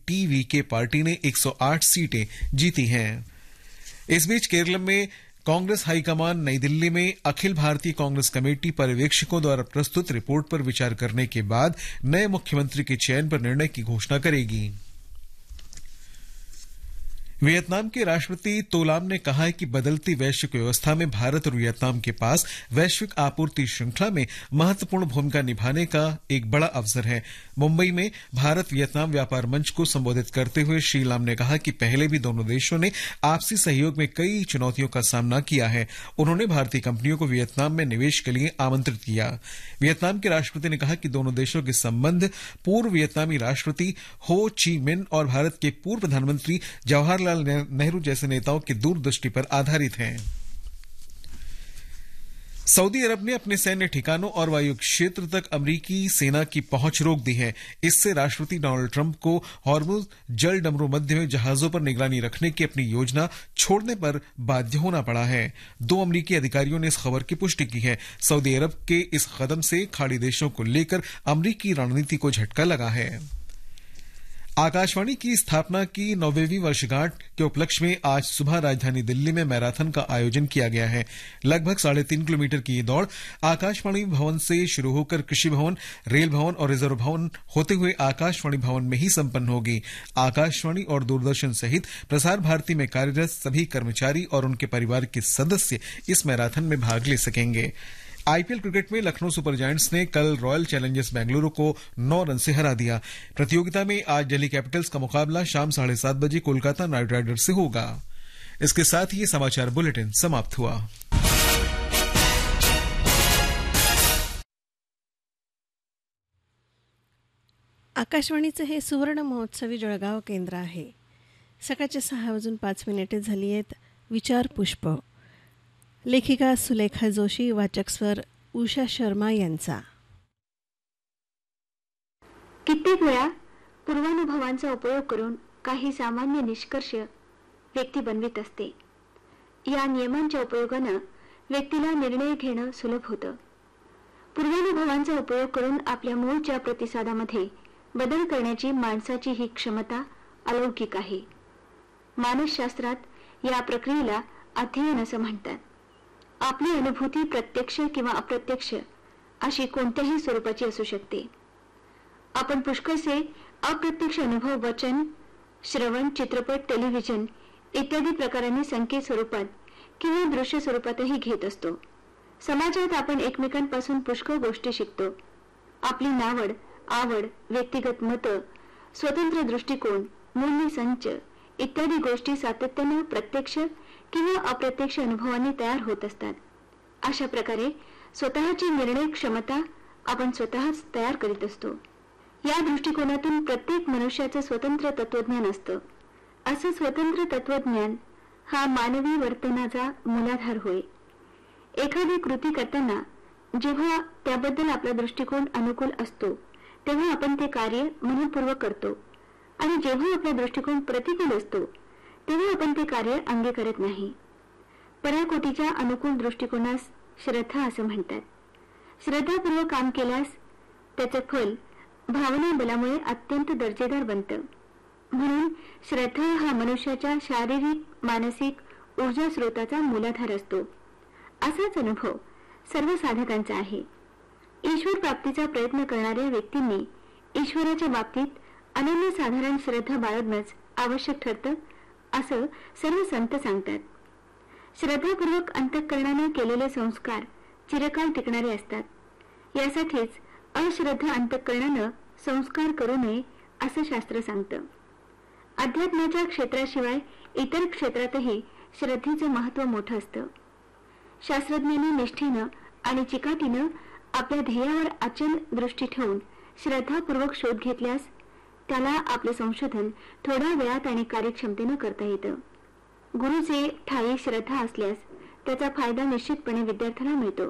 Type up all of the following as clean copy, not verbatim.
TVK party ने 108 सीटें जीती हैं। इस बीच केरल में कांग्रेस हाईकमान नई दिल्ली में अखिल भारतीय कांग्रेस कमेटी पर्यवेक्षकों द्वारा प्रस्तुत रिपोर्ट पर विचार करने के बाद नए मुख्यमंत्री के चयन पर निर्णय की घोषणा करेगी। वियतनाम के राष्ट्रपति तो लाम ने कहा है कि बदलती वैश्विक व्यवस्था में भारत और वियतनाम के पास वैश्विक आपूर्ति श्रृंखला में महत्वपूर्ण भूमिका निभाने का एक बड़ा अवसर है। मुंबई में भारत वियतनाम व्यापार मंच को संबोधित करते हुए श्री लाम ने कहा कि पहले भी दोनों देशों ने आपसी सहयोग में कई चुनौतियों का सामना किया है। उन्होंने भारतीय कंपनियों को वियतनाम में निवेश के लिए आमंत्रित किया। वियतनाम के राष्ट्रपति ने कहा कि दोनों देशों के संबंध पूर्व वियतनामी राष्ट्रपति हो ची मिन और भारत के पूर्व प्रधानमंत्री जवाहरलाल नेहरू जैसे नेताओं की दूरदृष्टि पर आधारित हैं। सऊदी अरब ने अपने सैन्य ठिकानों और वायु क्षेत्र तक अमेरिकी सेना की पहुंच रोक दी है। इससे राष्ट्रपति डोनाल्ड ट्रंप को हॉर्मुज जल डमरू मध्य में जहाजों पर निगरानी रखने की अपनी योजना छोड़ने पर बाध्य होना पड़ा है। 2 अमेरिकी अधिकारियों ने इस खबर की पुष्टि की है। सऊदी अरब के इस कदम से खाड़ी देशों को लेकर अमेरिकी रणनीति को झटका लगा है। आकाशवाणी की स्थापना की 9वीं वर्षगांठ के उपलक्ष्य में आज सुबह राजधानी दिल्ली में मैराथन का आयोजन किया गया है। लगभग 3.5 किलोमीटर की ये दौड़ आकाशवाणी भवन से शुरू होकर कृषि भवन, रेल भवन और रिजर्व भवन होते हुए आकाशवाणी भवन में ही संपन्न होगी। आकाशवाणी और दूरदर्शन सहित प्रसार भारती में कार्यरत सभी कर्मचारी और उनके परिवार के सदस्य इस मैराथन में भाग ले सकेंगे। आईपीएल क्रिकेट में लखनऊ सुपर जायंट्स ने कल रॉयल चैलेंजर्स बेंगलुरु को 9 रन से हरा दिया। प्रतियोगिता में आज दिल्ली कैपिटल्स का मुकाबला शाम 7:30 बजे कोलकाता नाइट राइडर्स से होगा। इसके साथ ही ये समाचार बुलेटिन समाप्त हुआ। आकाशवाणीचं हे सुवर्ण महोत्सवी जळगाव केंद्र आहे। सकाळचे 6:05 झाली आहेत। विचार पुष्प, लेखिका सुलेखा जोशी, वाचक स्वर उषा शर्मा यांचा। कित्येक वेळा पूर्वानुभवांचा उपयोग करून काही सामान्य निष्कर्ष व्यक्ती बनवित असते। या नियमांच्या उपयोगाने व्यक्तीला निर्णय घेणं सुलभ होतं। पूर्वानुभवांचा उपयोग करून आपल्या मूळच्या प्रतिसादामध्ये बदल करण्याची माणसाची ही क्षमता अलौकिक आहे। मानसशास्त्रात या प्रक्रियेला अध्ययन असं म्हणतात। आपली अनुभूती प्रत्यक्ष किंवा अप्रत्यक्ष अशी कोणत्याही स्वरूपाची असू शकते। आपण पुष्कळसे अप्रत्यक्ष अनुभव वचन, श्रवण, चित्रपट, टेलिव्हिजन इत्यादी प्रकारांनी संकेत स्वरूपात किंवा दृश्य स्वरूपातही घेत असतो। समाजात आपण एकमेकांपासून पुष्कळ गोष्टी शिकतो। आपली नावड, आवड, व्यक्तिगत मतं, स्वतंत्र दृष्टिकोन, मूल्य संच इत्यादी गोष्टी सातत्याने प्रत्यक्ष किंवा अप्रत्यक्ष अनुभवांनी तयार होत असतात। अशा प्रकारे स्वतःची निर्णय क्षमता आपण स्वतःच तयार करीत असतो। या दृष्टिकोनातून प्रत्येक मनुष्याचं स्वतंत्र तत्वज्ञान असतं। असं स्वतंत्र तत्वज्ञान हा मानवी वर्तनाचा मूलाधार होय। एखादी कृती करताना जेव्हा त्याबद्दल आपला दृष्टिकोन अनुकूल असतो तेव्हा आपण ते कार्य मनपूर्वक करतो आणि जेव्हा आपला दृष्टिकोन प्रतिकूल असतो तेव्हा आपण ते कार्य अंगीकारत नाही। पराकोटीच्या अनुकूल दृष्टिकोनास श्रद्धा असं म्हणतात। श्रद्धापूर्वक काम केल्यास त्याचे फल भावना बलामुळे अत्यंत दर्जेदार बनतं। म्हणून श्रद्धा हा मनुष्याच्या शारीरिक, मानसिक ऊर्जा स्रोताचा मूलाधार असतो। असाच अनुभव सर्व साधकांचा आहे। ईश्वर प्राप्तीचा प्रयत्न करणाऱ्या व्यक्तींनी ईश्वराच्या बाबतीत अनन्यसाधारण श्रद्धा बाळगणंच आवश्यक ठरतं असं सर्व संत सांगतात। श्रद्धापूर्वक अंतःकरणाने केलेले संस्कार चिरकाल टिकणारे असतात। यासाठीच अश्रद्धा अंतःकरणानं संस्कार करू नये असं शास्त्र सांगतं। अध्यात्माच्या क्षेत्राशिवाय इतर क्षेत्रातही श्रद्धेचं महत्त्व मोठं असतं। शास्त्रज्ञांनी निष्ठेनं आणि चिकाटीनं आपल्या ध्येयावर अचल दृष्टी ठेवून श्रद्धापूर्वक शोध घेतल्यास त्याला आपले संशोधन थोड्या वेळात आणि कार्यक्षमतेनं करता येतं। गुरुचे ठायी श्रद्धा असल्यास त्याचा फायदा निश्चितपणे विद्यार्थ्याला मिळतो,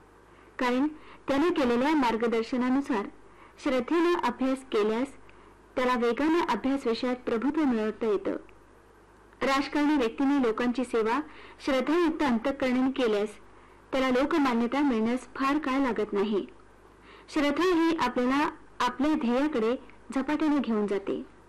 कारण त्याने केलेल्या मार्गदर्शनानुसार श्रद्धेने अभ्यास केल्यास त्याला वेगाने अभ्यास विषयात प्रभुत्व मिळवता येतं। राजकारणी व्यक्तीने लोकांची सेवा श्रद्धायुक्त अंतःकरणाने केल्यास त्याला लोकमान्यता मिळण्यास फार काळ लागत नाही। श्रद्धा ही आपल्याला आपल्या ध्येयाकडे झपाट्याने घेऊन जाते।